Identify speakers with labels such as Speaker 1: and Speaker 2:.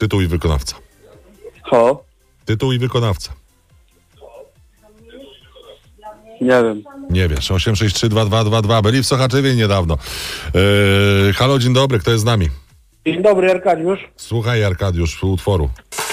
Speaker 1: Tytuł i wykonawca. Tytuł i wykonawca.
Speaker 2: Nie wiem.
Speaker 1: Nie wiesz. 8632222. Byli w Sochaczewie niedawno. Halo, dzień dobry. Kto jest z nami?
Speaker 2: Dzień dobry, Arkadiusz.
Speaker 1: Słuchaj, Arkadiusz, utworu.